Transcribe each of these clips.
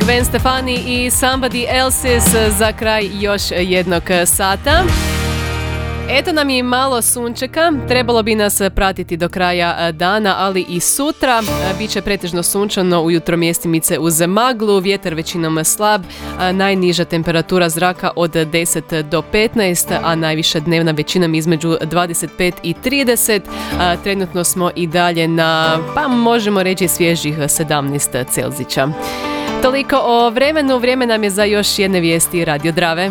Gwen Stefani i Somebody Else's za kraj još jednog sata. Eto nam je malo sunčeka, trebalo bi nas pratiti do kraja dana, ali i sutra. Biće pretežno sunčano, ujutro mjestimice uz maglu, vjetar većinom slab, najniža temperatura zraka od 10 do 15, a najviša dnevna većinom između 25 i 30. Trenutno smo i dalje na, pa možemo reći, svježih 17 Celzića. Toliko o vremenu, vrijeme nam je za još jedne vijesti Radio Drave.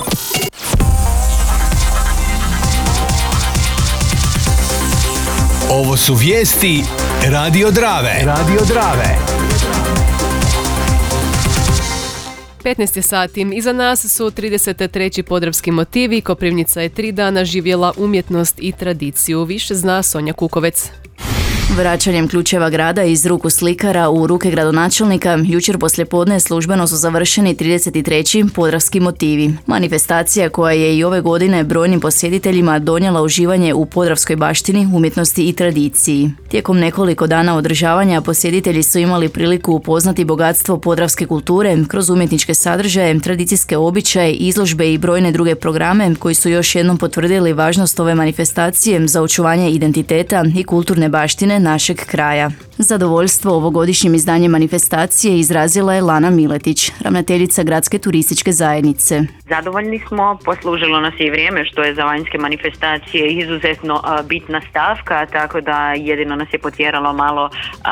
Ovo su vijesti Radio Drave. Radio Drave. 15 sati. Iza nas su 33. Podravski motivi. Koprivnica je 3 dana živjela umjetnost i tradiciju. Više zna Sonja Kukovec. Vraćanjem ključeva grada iz ruku slikara u ruke gradonačelnika, jučer poslijepodne službeno su završeni 33. Podravski motivi. Manifestacija koja je i ove godine brojnim posjetiteljima donijela uživanje u podravskoj baštini, umjetnosti i tradiciji. Tijekom nekoliko dana održavanja posjetitelji su imali priliku upoznati bogatstvo podravske kulture kroz umjetničke sadržaje, tradicijske običaje, izložbe i brojne druge programe koji su još jednom potvrdili važnost ove manifestacije za očuvanje identiteta i kulturne baštine našeg kraja. Zadovoljstvo ovogodišnjim izdanjem manifestacije izrazila je Lana Miletić, ravnateljica Gradske turističke zajednice. Zadovoljni smo, poslužilo nas je i vrijeme što je za vanjske manifestacije izuzetno bitna stavka, tako da jedino nas je potjeralo malo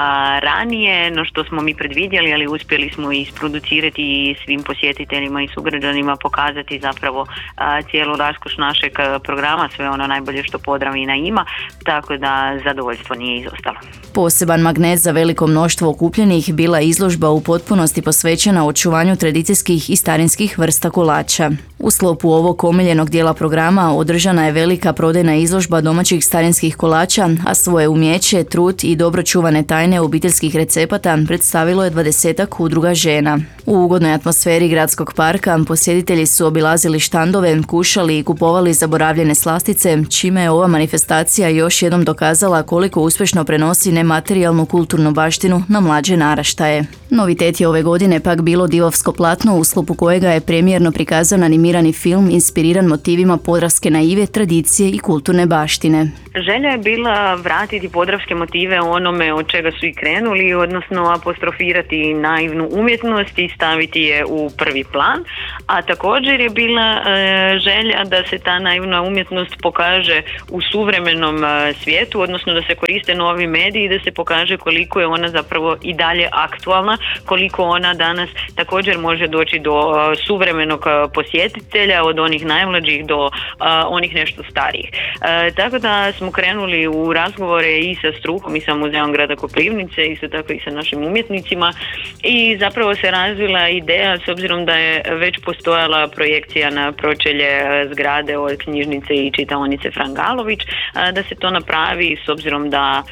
ranije, no što smo mi predvidjeli, ali uspjeli smo isproducirati i svim posjetiteljima i sugrađanima pokazati zapravo cijelu raskoš našeg programa, sve ono najbolje što Podravina ima, tako da zadovoljstvo nije izostalo. Poseban magnet za veliko mnoštvo okupljenih bila je izložba u potpunosti posvećena očuvanju tradicijskih i starinskih vrsta kolača. U sklopu ovog omiljenog dijela programa održana je velika prodajna izložba domaćih starinskih kolača, a svoje umjeće, trud i dobro čuvane tajne obiteljskih recepata predstavilo je 20-ak udruga žena. U ugodnoj atmosferi gradskog parka posjetitelji su obilazili štandove, kušali i kupovali zaboravljene slastice, čime je ova manifestacija još jednom dokazala koliko uspješno prenosi nematerijalnu kulturnu baštinu na mlađe naraštaje. Novitet je ove godine pak bilo divovsko platno u sklopu kojega je premijerno prikazan animirani film inspiriran motivima podravske naive, tradicije i kulturne baštine. Želja je bila vratiti podravske motive onome od čega su i krenuli, odnosno apostrofirati naivnu umjetnost i staviti je u prvi plan, a također je bila želja da se ta naivna umjetnost pokaže u suvremenom svijetu, odnosno da se koriste novi mediji i da se pokaže koliko je ona zapravo i dalje aktualna, koliko ona danas također može doći do suvremenog posjetitelja, od onih najmlađih do onih nešto starijih. Tako da smo krenuli u razgovore i sa strukom i sa Muzeom grada Koprivnice, isto tako i sa našim umjetnicima, i zapravo se razvila ideja, s obzirom da je već postojala projekcija na pročelje zgrade od knjižnice i čitaonice Frangalović, da se to napravi, s obzirom da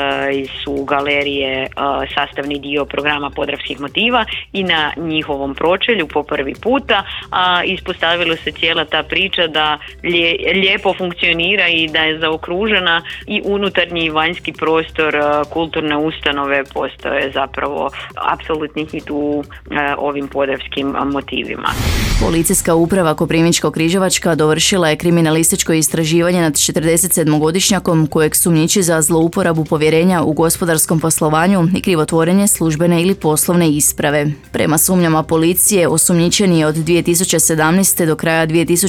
su galerije sastavni dio programa podravskih motiva, i na njihovom pročelju po prvi puta ispostavilo se cijela ta priča da lijepo funkcionira i da je zaokružena i unutarnji i vanjski prostor kulturne ustanove postoje zapravo apsolutni hit u ovim podravskim motivima. Policijska uprava Koprivničko-križevačka dovršila je kriminalističko istraživanje nad 47-godišnjakom kojeg sumnjiči za zlouporabu povjerenja u gospodarskom poslovanju i krivotvorenje službene ili poslovne isprave. Prema sumnjama policije, osumnjičeni je od 2017. do kraja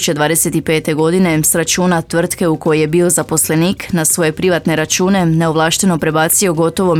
2025. godine s računa tvrtke u kojoj je bio zaposlenik na svoje privatne račune neovlašteno prebacio gotovo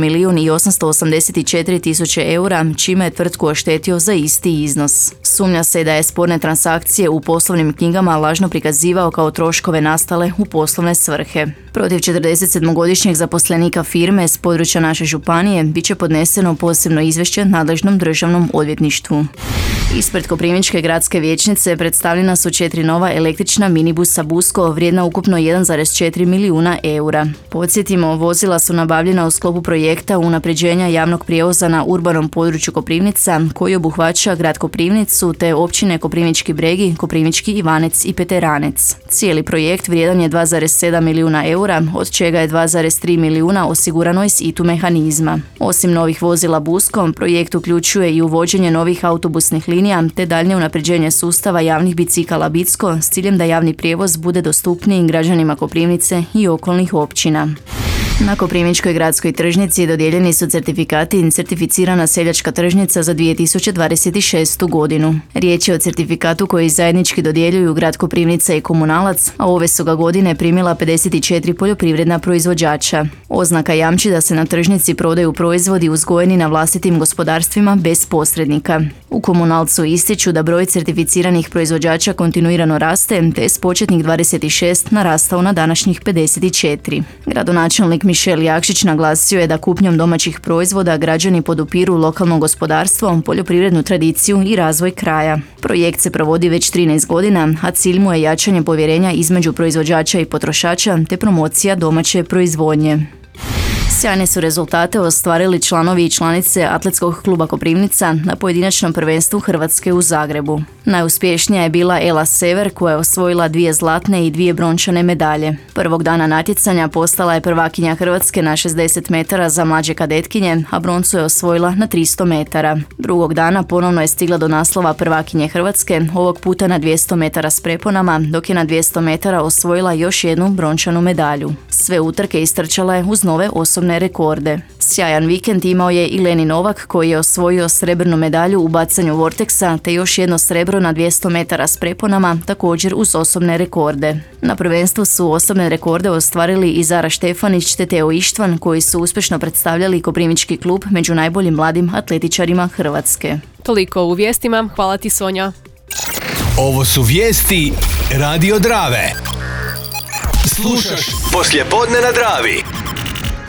1.884.000 eura, čime je tvrtku oštetio za isti iznos. Sumnja se da je sporne transakcije u poslovnim knjigama lažno prikazivao kao troškove nastale u poslovne svrhe. Protiv 47-godišnjeg zaposlenika firme s područja naše županije bit će podneseno posebno izvješće nadležnom državnom odvjetništvu. Ispred Koprivničke gradske vijećnice predstavljena su 4 nova električna minibusa Busko vrijedna ukupno 1,4 milijuna eura. Podsjetimo, vozila su nabavljena u sklopu projekta unapređenja javnog prijevoza na urbanom području Koprivnica koji obuhvaća grad Koprivnicu te općine Koprivnički Bregi, Koprivnički Ivanec i Peteranec. Cijeli projekt vrijedan je 2,7 milijuna eura, od čega je 2,3 milijuna osigurano iz ITU mehanizma. Osim novih vozila buskom, projekt uključuje i uvođenje novih autobusnih linija te daljnje unapređenje sustava javnih bicikala Bicko s ciljem da javni prijevoz bude dostupniji građanima Koprivnice i okolnih općina. Na Koprivničkoj gradskoj tržnici dodijeljeni su certifikati Certificirana seljačka tržnica za 2026. godinu. Riječ je o certifikatu koji zajednički dodjeljuju grad Koprivnica i Komunalac, a ove su ga godine primila 54 poljoprivredna proizvođača. Oznaka jamči da se na tržnici prodaju proizvodi uzgojeni na vlastitim gospodarstvima bez posrednika. U Komunalcu ističu da broj certificiranih proizvođača kontinuirano raste, te je s početnih 26 narastao na današnjih 54. Gradonačelnik Mišel Jakšić naglasio je da kupnjom domaćih proizvoda građani podupiru lokalno gospodarstvo, poljoprivrednu tradiciju i razvoj kraja. Projekt se provodi već 13 godina, a cilj mu je jačanje povjerenja između proizvođača i potrošača te promocija domaće proizvodnje. Sjajne su rezultate ostvarili članovi i članice Atletskog kluba Koprivnica na pojedinačnom prvenstvu Hrvatske u Zagrebu. Najuspješnija je bila Ela Sever koja je osvojila 2 zlatne i 2 brončane medalje. Prvog dana natjecanja postala je prvakinja Hrvatske na 60 metara za mlađe kadetkinje, a broncu je osvojila na 300 metara. Drugog dana ponovno je stigla do naslova prvakinje Hrvatske, ovog puta na 200 metara s preponama, dok je na 200 metara osvojila još jednu brončanu medalju. Sve utrke istrčala je uz nove osobne rekorde. Sjajan vikend imao je i Leni Novak koji je osvojio srebrnu medalju u bacanju vorteksa te još jedno srebro na 200 metara s preponama, također uz osobne rekorde. Na prvenstvu su osobne rekorde ostvarili i Zara Štefanić te Teo Ištvan koji su uspješno predstavljali Koprivnički klub među najboljim mladim atletičarima Hrvatske. Toliko u vijestima, hvala ti Sonja. Ovo su vijesti Radio Drave. Slušaš poslijepodne na Dravi.